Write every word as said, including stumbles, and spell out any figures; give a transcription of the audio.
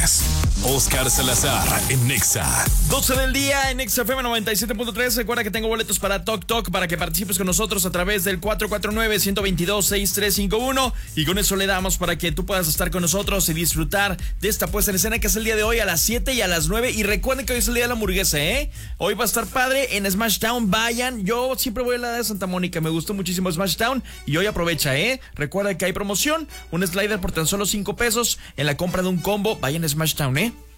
es Oscar Salazar en Nexa. doce del día en Nexa F M noventa y siete punto tres. Recuerda que tengo boletos para Tok Tok para que participes con nosotros a través del cuatro cuatro nueve, uno dos dos, seis tres cinco uno. Y con eso le damos para que tú puedas estar con nosotros y disfrutar de esta puesta en escena que es el día de hoy a las siete y a las nueve. Y recuerden que hoy es el día de la hamburguesa, ¿eh? Hoy va a estar padre en Smashtown. Vayan. Yo siempre voy a la de Santa Mónica. Me gustó muchísimo Smashtown. Y hoy aprovecha, ¿eh? Recuerda que hay promoción. Un slider por tan solo cinco pesos en la compra de un combo. Vayan a Smashtown, ¿eh?